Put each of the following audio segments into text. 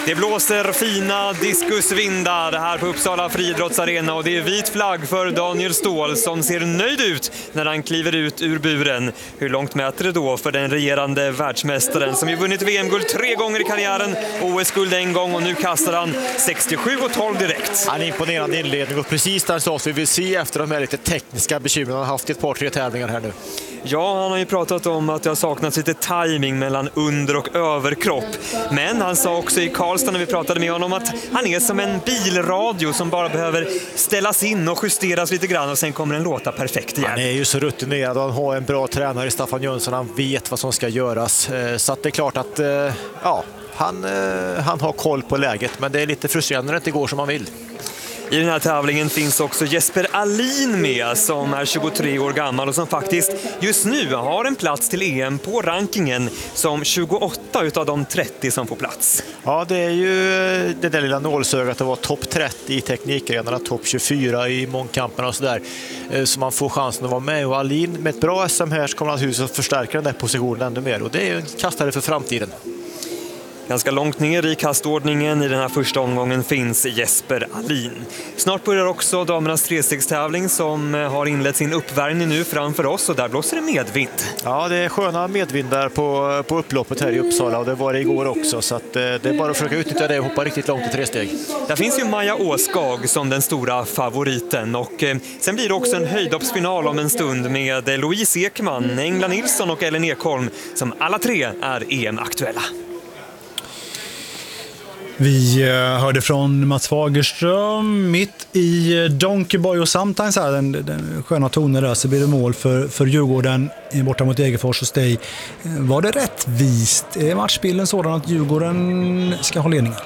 Det blåser fina diskusvindar här på Uppsala friidrottsarena och det är vit flagg för Daniel Ståhl som ser nöjd ut när han kliver ut ur buren. Hur långt mäter det då för den regerande världsmästaren som ju vunnit VM-guld 3 gånger i karriären, OS-guld 1 gång och nu kastar han 67,12 direkt. Han är imponerande inledning och precis där så vi vill se efter de här lite tekniska bekymren han har haft i ett par 3 tävlingar här nu. Ja, han har ju pratat om att det har saknats lite timing mellan under- och överkropp. Men han sa också i Karlstad när vi pratade med honom att han är som en bilradio som bara behöver ställas in och justeras lite grann och sen kommer den låta perfekt igen. Han är ju så rutinerad och han har en bra tränare i Staffan Jönsson. Han vet vad som ska göras. Så att det är klart att han har koll på läget, men det är lite frustrerande när det inte går som man vill. I den här tävlingen finns också Jesper Alin med som är 23 år gammal och som faktiskt just nu har en plats till EM på rankingen som 28 utav de 30 som får plats. Ja, det är ju det där lilla nålsögat att vara topp 30 i teknikgrenarna, topp 24 i mångkamperna och sådär. Så man får chansen att vara med och Alin med ett bra SM här så kommer han naturligtvis att förstärka den där positionen ännu mer och det är ju en kastare för framtiden. Ganska långt ner i kastordningen i den här första omgången finns Jesper Alin. Snart börjar också damernas trestegstävling som har inlett sin uppvärmning nu framför oss och där blåser det medvind. Ja, det är sköna medvindar på upploppet här i Uppsala och det var det igår också så att det är bara att försöka utnyttja det och hoppa riktigt långt i tresteg. Där finns ju Maja Åskag som den stora favoriten och sen blir det också en höjdhoppsfinal om en stund med Louise Ekman, Engla Nilsson och Ellen Ekholm som alla 3 är EM-aktuella. Vi hörde från Mats Fagerström mitt i Donkey Boy och Sometimes här, den sköna tonen där, så blir det mål för Djurgården borta mot Degerfors och Stej. Var det rättvist? Är matchbilden sådan att Djurgården ska ha ledningen?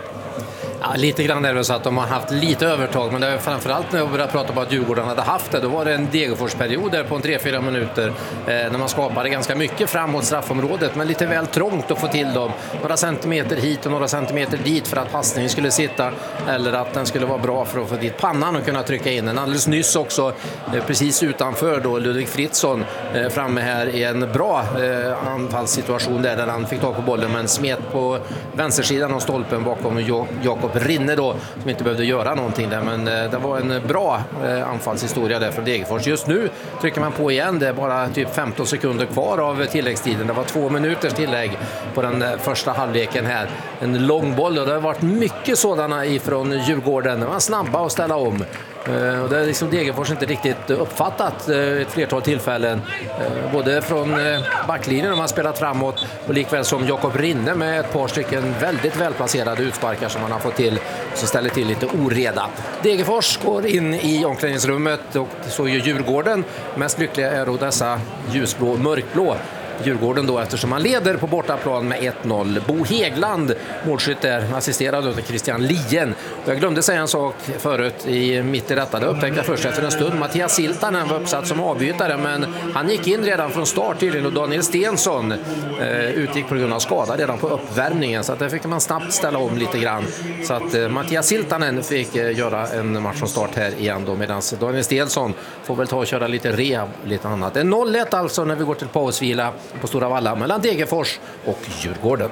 Ja, lite grann är det så att de har haft lite övertag, men det är framförallt när jag började prata om att Djurgården hade haft det, då var det en Degerfors-period där på en 3-4 minuter när man skapade ganska mycket fram mot straffområdet, men lite väl trångt att få till dem. Några centimeter hit och några centimeter dit för att passningen skulle sitta eller att den skulle vara bra för att få dit pannan och kunna trycka in den. Alldeles nyss också, precis utanför då, Ludvig Fritzson framme här i en bra anfallssituation där han fick tag på bollen men smet på vänstersidan av stolpen bakom Jakob Rinne då, som inte behövde göra någonting där, men det var en bra anfallshistoria där från Degerfors. Just nu trycker man på igen, det är bara typ 15 sekunder kvar av tilläggstiden. Det var 2 minuters tillägg på den första halvleken här. En lång boll och det har varit mycket sådana ifrån Djurgården. De var snabba att ställa om. Och det är liksom Degerfors inte riktigt uppfattat ett flertal tillfällen. Både från backlinjen när man spelat framåt och likväl som Jakob Rinne med ett par stycken väldigt välplacerade utsparkar som man har fått till som ställer till lite oreda. Degerfors går in i omklädningsrummet och så är Djurgården mest lyckliga är då dessa ljusblå, mörkblå Djurgården då, eftersom man leder på bortaplan med 1-0. Bo Hegland, målskytt där, assisterad av Christian Lien. Jag glömde säga en sak förut mitt i detta. Det upptäckte jag först efter en stund. Mattias Siltanen var uppsatt som avbytare, men han gick in redan från start tydligen och Daniel Stensson utgick på grund av skada redan på uppvärmningen, så att där fick man snabbt ställa om lite grann. Så att Mattias Siltanen fick göra en match från start här igen då, medan Daniel Stensson får väl ta och köra lite rehab, lite annat. Det är 0-1 alltså när vi går till pausvila på Stora Valla mellan Degerfors och Djurgården.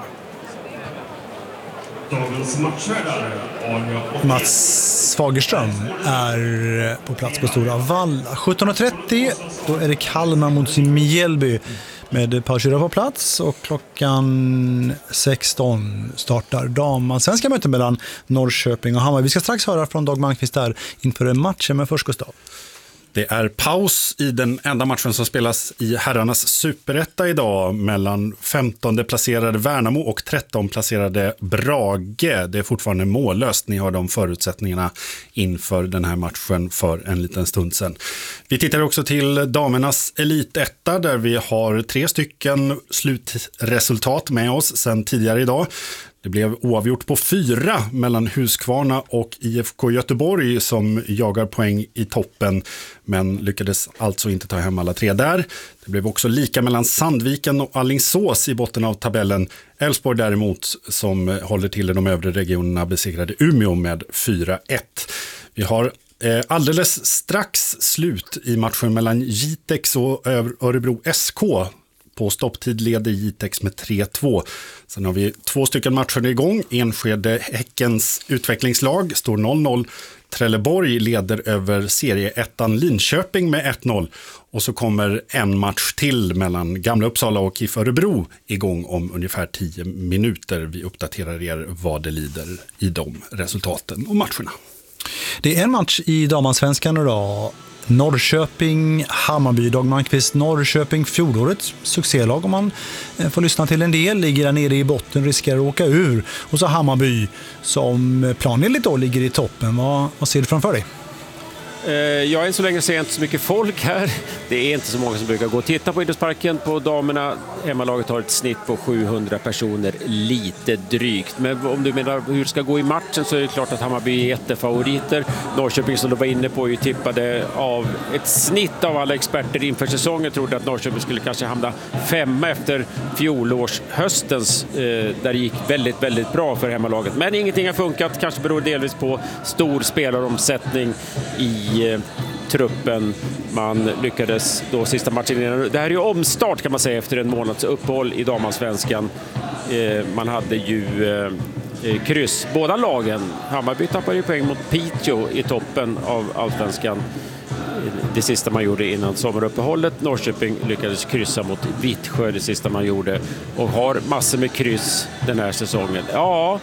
Mats Fagerström är på plats på Stora Valla. 17.30, då är det Kalmar mot Mjällby med Pausyra på plats och klockan 16 startar damallsvenska möten mellan Norrköping och Hammarby. Vi ska strax höra från Dag Malmqvist där inför en match med först Gustav. Det är paus i den enda matchen som spelas i herrarnas superetta idag mellan 15 placerade Värnamo och 13 placerade Brage. Det är fortfarande mållöst. Ni har de förutsättningarna inför den här matchen för en liten stund sedan. Vi tittar också till damernas elitetta där vi har 3 stycken slutresultat med oss sedan tidigare idag. Det blev oavgjort på 4 mellan Huskvarna och IFK Göteborg som jagar poäng i toppen, men lyckades alltså inte ta hem alla 3 där. Det blev också lika mellan Sandviken och Alingsås i botten av tabellen. Elfsborg däremot, som håller till i de övre regionerna, besegrade Umeå med 4-1. Vi har alldeles strax slut i matchen mellan Jitex och Örebro SK. På stopptid leder Jitex med 3-2. Sen har vi 2 stycken matcher igång. Enskede Häckens utvecklingslag står 0-0. Trelleborg leder över serieettan Linköping med 1-0. Och så kommer en match till mellan Gamla Uppsala och KIF Örebro igång om ungefär 10 minuter. Vi uppdaterar er vad det lider i de resultaten och matcherna. Det är en match i damallsvenskan idag. Norrköping, Hammarby, Dag Malmqvist, Norrköping, fjolårets succélag om man får lyssna till en del, ligger där nere i botten, riskerar att åka ur. Och så Hammarby som planenligt då ligger i toppen. Vad ser du framför dig? Jag än så länge ser inte så mycket folk här. Det är inte så många som brukar gå och titta på idrottsparken. På damerna, hemmalaget har ett snitt på 700 personer, lite drygt. Men om du menar hur det ska gå i matchen så är det klart att Hammarby är jättefavoriter. Norrköping som du var inne på ju tippade av ett snitt av alla experter inför säsongen. Trodde att Norrköping skulle kanske hamna 5 efter fjolårshöstens där det gick väldigt, väldigt bra för hemmalaget. Men ingenting har funkat, kanske beror delvis på stor spelaromsättning i truppen. Man lyckades då sista matchen innan. Det här är ju omstart kan man säga efter en månads uppehåll i damallsvenskan. Man hade ju kryss. Båda lagen. Hammarby tappade ju poäng mot Piteå i toppen av allsvenskan. Det sista man gjorde innan sommaruppehållet. Norrköping lyckades kryssa mot Vittsjö det sista man gjorde. Och har massor med kryss den här säsongen. Ja,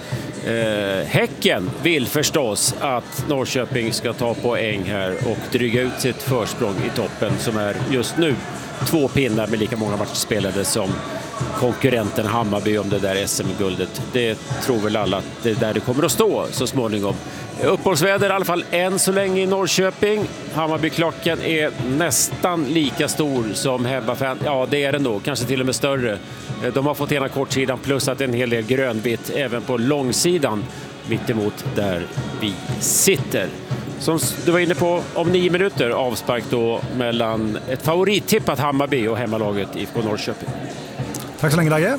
Häcken vill förstås att Norrköping ska ta poäng här och dryga ut sitt försprång i toppen som är just nu 2 pinnar med lika många matcher spelade som konkurrenten Hammarby om det där SM-guldet. Det tror väl alla att det är där det kommer att stå så småningom. Uppehållsväder i alla fall än så länge i Norrköping. Hammarby-klockan är nästan lika stor som hemmafan. Ja, det är den då. Kanske till och med större. De har fått ena kortsidan plus att en hel del grönvitt även på långsidan mittemot där vi sitter. Som du var inne på, om 9 minuter avspark då mellan ett favorittippat Hammarby och hemmalaget IFK Norrköping. Tack så länge, Dagge.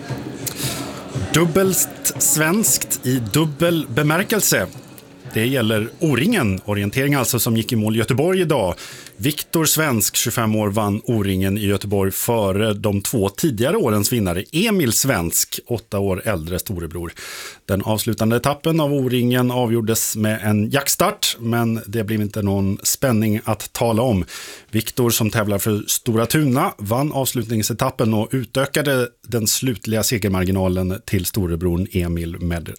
Dubbelt svenskt i dubbel bemärkelse. Det gäller O-ringen, orientering alltså, som gick i mål i Göteborg idag. Viktor Svensk, 25 år, vann O-ringen i Göteborg före de 2 tidigare årens vinnare. Emil Svensk, 8 år äldre storebror. Den avslutande etappen av O-ringen avgjordes med en jackstart, men det blev inte någon spänning att tala om. Viktor, som tävlar för Stora Tuna, vann avslutningsetappen och utökade den slutliga segermarginalen till storebron Emil med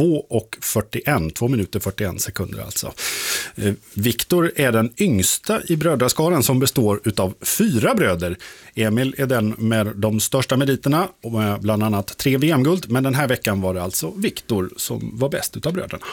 2 minuter 41 sekunder alltså. Viktor är den yngsta i brödraskaran som består utav 4 bröder. Emil är den med de största meriterna och med bland annat 3 VM-guld, men den här veckan var det alltså Viktor som var bäst utav bröderna.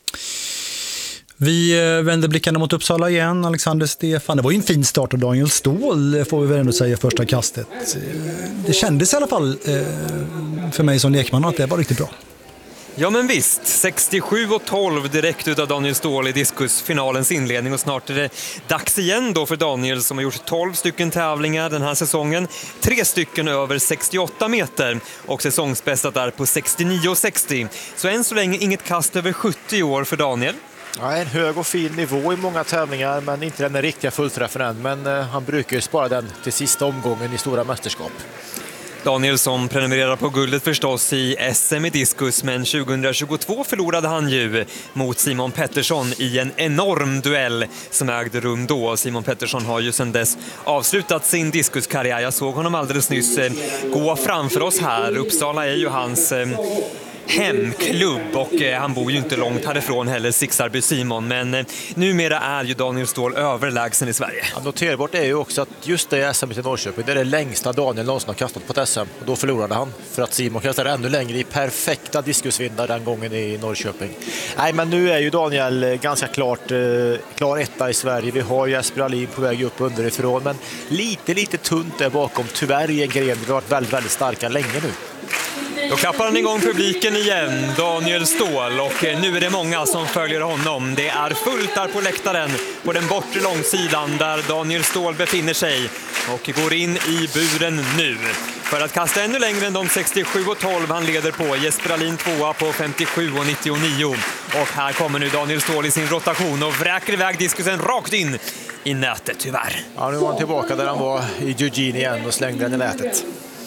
Vi vänder blickarna mot Uppsala igen. Alexander Stefan, det var ju en fin start av Daniel Ståhl, får vi väl ändå säga, första kastet. Det kändes i alla fall för mig som lekman att det var riktigt bra. Ja men visst, 67-12 direkt utav Daniel Ståhl i diskusfinalens inledning och snart är det dags igen då för Daniel som har gjort 12 stycken tävlingar den här säsongen. 3 stycken över 68 meter och säsongsbästat där på 69,60. Så än så länge inget kast över 70 år för Daniel. Ja, en hög och fin nivå i många tävlingar, men inte den riktiga fullträffen än. Men han brukar ju spara den till sista omgången i stora mästerskap. Daniel som prenumererar på guldet förstås i SM i diskus, men 2022 förlorade han ju mot Simon Pettersson i en enorm duell som ägde rum då. Simon Pettersson har ju sedan dess avslutat sin diskuskarriär. Jag såg honom alldeles nyss gå framför oss här. Uppsala är ju hans hemklubb och han bor ju inte långt härifrån heller, Sixarby Simon, men numera är ju Daniel Ståhl överlägsen i Sverige. Ja, noterbart är ju också att just det SM i Norrköping, det är det längsta Daniel någonsin har kastat på ett SM, och då förlorade han för att Simon kastade ännu längre i perfekta diskusvindar den gången i Norrköping. Nej, men nu är ju Daniel ganska klar etta i Sverige. Vi har Jesper Alin på väg upp underifrån, men lite tunt där bakom, tyvärr i en gren. Vi har varit väldigt, väldigt starka länge nu. Då klappar han igång publiken igen, Daniel Ståhl, och nu är det många som följer honom. Det är fullt där på läktaren på den bortre långsidan där Daniel Ståhl befinner sig och går in i buren nu för att kasta ännu längre än de 67,12 han leder på. Jesper Alin 2 på 57,99 Och här kommer nu Daniel Ståhl i sin rotation och vräker iväg diskusen rakt in i nätet, tyvärr. Ja, nu var han tillbaka där han var i Eugene igen och slängde den i nätet.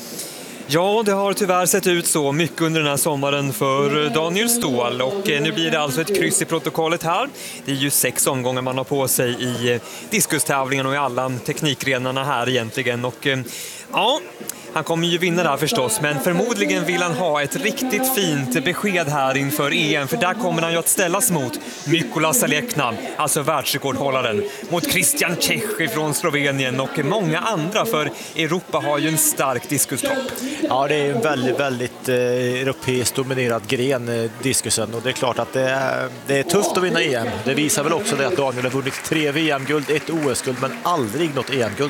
Ja, det har tyvärr sett ut så mycket under den här sommaren för Daniel Ståhl och nu blir det alltså ett kryss i protokollet här. Det är ju 6 omgångar man har på sig i diskustävlingen och i alla teknikgrenarna här egentligen och ja, han kommer ju vinna där förstås, men förmodligen vill han ha ett riktigt fint besked här inför EM, för där kommer han ju att ställas mot Mykola Salekna, alltså världsrekordhållaren, mot Christian Čech från Slovenien och många andra, för Europa har ju en stark diskustopp. Ja, det är en väldigt europeiskt dominerad gren, diskusen, och det är klart att det är tufft att vinna EM. Det visar väl också det att Daniel har vunnit 3 VM-guld, 1 OS-guld, men aldrig något EM-guld.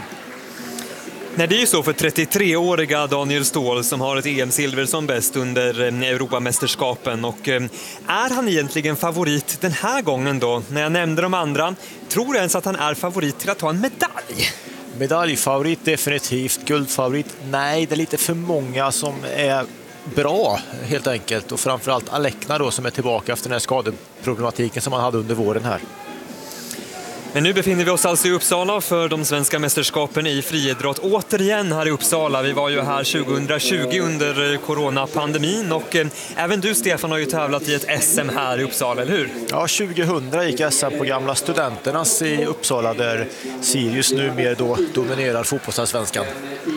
Nej, det är ju så för 33-åriga Daniel Ståhl som har ett EM-silver som bäst under Europamästerskapen. Och är han egentligen favorit den här gången då? När jag nämnde de andra, tror jag ens att han är favorit till att ta en medalj? Medaljfavorit definitivt, guldfavorit nej, det är lite för många som är bra helt enkelt, och framförallt Alekna då som är tillbaka efter den här skadeproblematiken som han hade under våren här. Men nu befinner vi oss alltså i Uppsala för de svenska mästerskapen i friidrott. Återigen här i Uppsala. Vi var ju här 2020 under coronapandemin och även du, Stefan, har ju tävlat i ett SM här i Uppsala, eller hur? Ja, 2000 gick SM på gamla Studenternas i Uppsala där Sirius numera då dominerar fotbollsallsvenskan.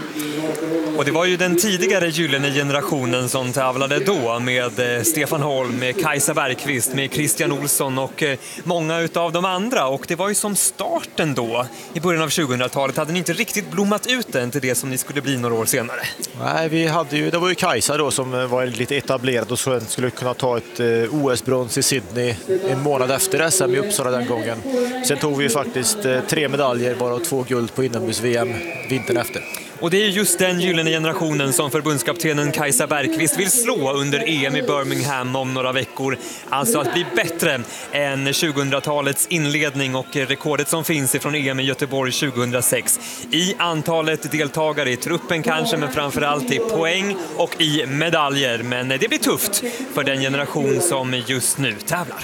Och det var ju den tidigare gyllene generationen som tävlade då med Stefan Holm, med Kajsa Bergqvist, med Christian Olsson och många utav de andra. Och det var ju som starten då, i början av 2000-talet, hade ni inte riktigt blommat ut än till det som ni skulle bli några år senare. Nej, det var ju Kajsa då som var lite etablerad och så skulle kunna ta ett OS-brons i Sydney en månad efter SM i Uppsala den gången. Sen tog vi ju faktiskt 3 medaljer, bara 2 guld på inomhus-VM vintern efter. Och det är just den gyllene generationen som förbundskaptenen Kajsa Bergqvist vill slå under EM i Birmingham om några veckor. Alltså att bli bättre än 2000-talets inledning och rekordet som finns ifrån EM i Göteborg 2006. I antalet deltagare i truppen kanske, men framförallt i poäng och i medaljer. Men det blir tufft för den generation som just nu tävlar.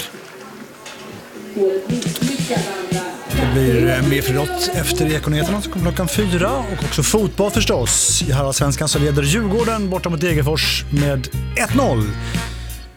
Det blir mer friidrott efter Ekonyheterna som kommer klockan 4 och också fotboll förstås. I Herrasvenskan så leder Djurgården borta mot Degerfors med 1-0.